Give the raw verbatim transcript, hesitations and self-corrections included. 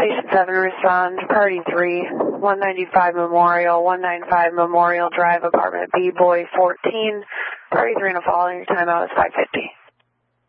Station seven, respond. Party three, one ninety-five Memorial, one ninety-five Memorial Drive, apartment B, boy fourteen. Party three and a following, your timeout is five fifty.